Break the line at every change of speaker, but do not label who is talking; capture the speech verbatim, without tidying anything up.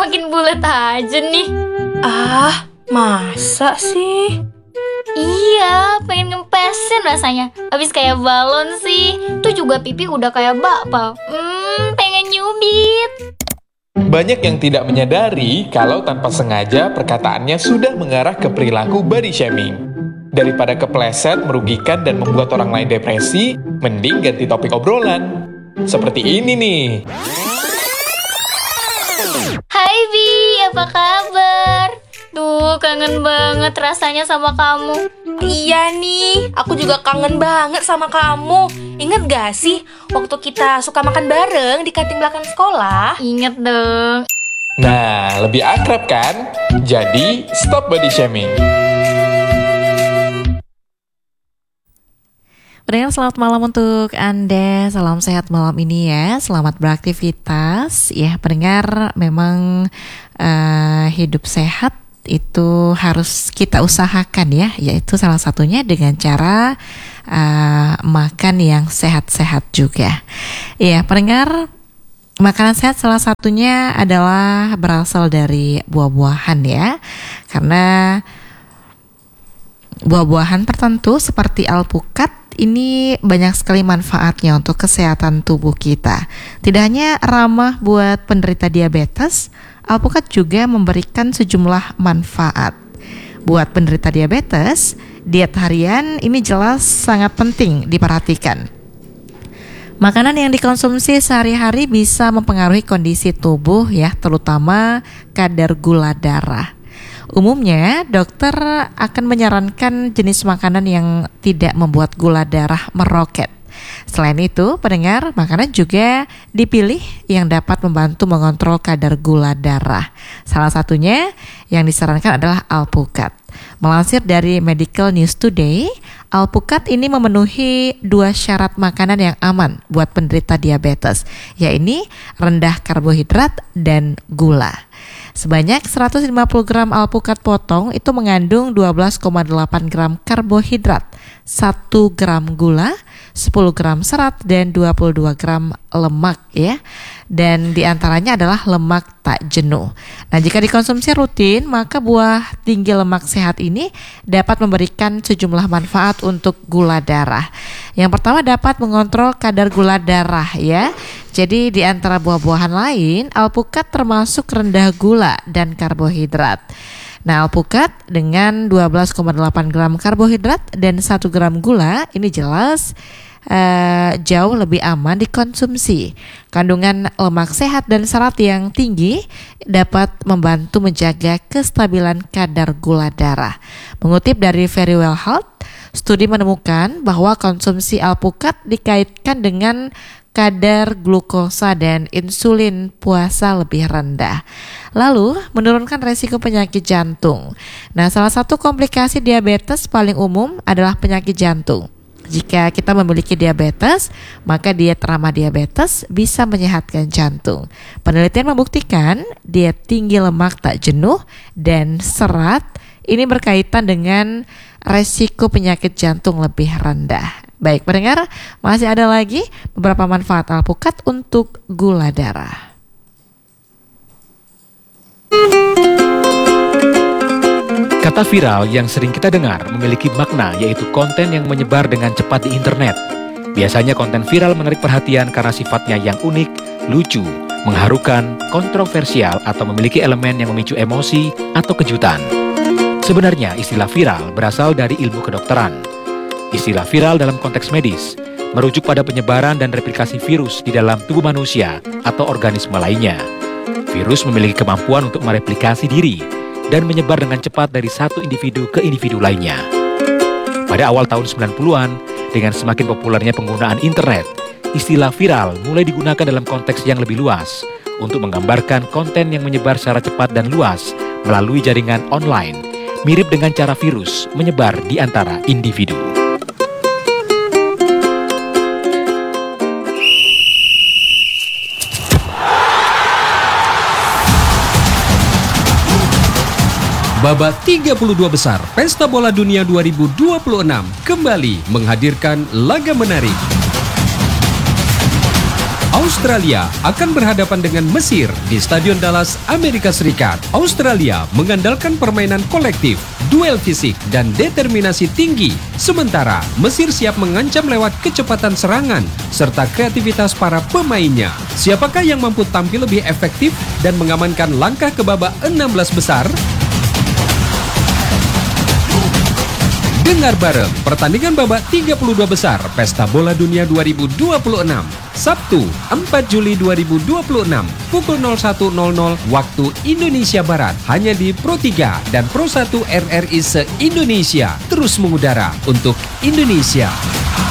makin bulat aja nih.
Ah, masa sih?
Iya, pengen ngempesin rasanya. Habis kayak balon sih. Tuh juga pipi udah kayak bakpao. Hmm, pengen nyubit.
Banyak yang tidak menyadari kalau tanpa sengaja perkataannya sudah mengarah ke perilaku body shaming. Daripada kepleset, merugikan, dan membuat orang lain depresi, mending ganti topik obrolan. Seperti ini nih.
Hai Bi, apa kabar? Duh, kangen banget rasanya sama kamu.
Iya nih, aku juga kangen banget sama kamu. Ingat gak sih waktu kita suka makan bareng di kantin belakang sekolah?
Ingat dong.
Nah, lebih akrab kan? Jadi, stop body shaming.
Pendengar, selamat malam untuk Anda. Salam sehat malam ini ya. Selamat beraktivitas. Ya, pendengar, memang uh, hidup sehat itu harus kita usahakan ya. Yaitu salah satunya dengan cara uh, makan yang sehat-sehat juga. Ya, pendengar, makanan sehat salah satunya adalah berasal dari buah-buahan ya. Karena buah-buahan tertentu seperti alpukat ini banyak sekali manfaatnya untuk kesehatan tubuh kita. Tidak hanya ramah buat penderita diabetes, alpukat juga memberikan sejumlah manfaat. Buat penderita diabetes, diet harian ini jelas sangat penting diperhatikan. Makanan yang dikonsumsi sehari-hari bisa mempengaruhi kondisi tubuh ya, terutama kadar gula darah. Umumnya, dokter akan menyarankan jenis makanan yang tidak membuat gula darah meroket. Selain itu, pendengar, makanan juga dipilih yang dapat membantu mengontrol kadar gula darah. Salah satunya yang disarankan adalah alpukat. Melansir dari Medical News Today, alpukat ini memenuhi dua syarat makanan yang aman buat penderita diabetes, yaitu rendah karbohidrat dan gula. Sebanyak seratus lima puluh gram alpukat potong itu mengandung dua belas koma delapan gram karbohidrat, satu gram gula, sepuluh gram serat, dan dua puluh dua gram lemak ya. Dan diantaranya adalah lemak tak jenuh. Nah, jika dikonsumsi rutin, maka buah tinggi lemak sehat ini dapat memberikan sejumlah manfaat untuk gula darah. Yang pertama, dapat mengontrol kadar gula darah ya. Jadi di antara buah-buahan lain, alpukat termasuk rendah gula dan karbohidrat. Nah, alpukat dengan dua belas koma delapan gram karbohidrat dan satu gram gula ini jelas uh, jauh lebih aman dikonsumsi. Kandungan lemak sehat dan serat yang tinggi dapat membantu menjaga kestabilan kadar gula darah. Mengutip dari Verywell Health, studi menemukan bahwa konsumsi alpukat dikaitkan dengan kadar glukosa dan insulin puasa lebih rendah, lalu menurunkan resiko penyakit jantung. Nah, salah satu komplikasi diabetes paling umum adalah penyakit jantung. Jika kita memiliki diabetes, maka diet ramah diabetes bisa menyehatkan jantung. Penelitian membuktikan diet tinggi lemak tak jenuh dan serat ini berkaitan dengan resiko penyakit jantung lebih rendah. Baik, pendengar, masih ada lagi beberapa manfaat alpukat untuk gula darah.
Kata viral yang sering kita dengar memiliki makna, yaitu konten yang menyebar dengan cepat di internet. Biasanya konten viral menarik perhatian karena sifatnya yang unik, lucu, mengharukan, kontroversial, atau memiliki elemen yang memicu emosi atau kejutan. Sebenarnya istilah viral berasal dari ilmu kedokteran. Istilah viral dalam konteks medis merujuk pada penyebaran dan replikasi virus di dalam tubuh manusia atau organisme lainnya. Virus memiliki kemampuan untuk mereplikasi diri dan menyebar dengan cepat dari satu individu ke individu lainnya. Pada awal tahun sembilan puluhan, dengan semakin populernya penggunaan internet, istilah viral mulai digunakan dalam konteks yang lebih luas untuk menggambarkan konten yang menyebar secara cepat dan luas melalui jaringan online, mirip dengan cara virus menyebar di antara individu.
Babak tiga puluh dua besar Pesta Bola Dunia dua ribu dua puluh enam kembali menghadirkan laga menarik. Australia akan berhadapan dengan Mesir di Stadion Dallas, Amerika Serikat. Australia mengandalkan permainan kolektif, duel fisik, dan determinasi tinggi. Sementara Mesir siap mengancam lewat kecepatan serangan serta kreativitas para pemainnya. Siapakah yang mampu tampil lebih efektif dan mengamankan langkah ke babak enam belas besar? Dengar bareng pertandingan babak tiga puluh dua besar Pesta Bola Dunia dua ribu dua puluh enam. Sabtu, empat Juli dua ribu dua puluh enam, pukul nol satu nol nol waktu Indonesia Barat. Hanya di Pro tiga dan Pro satu R R I se-Indonesia. Terus mengudara untuk Indonesia.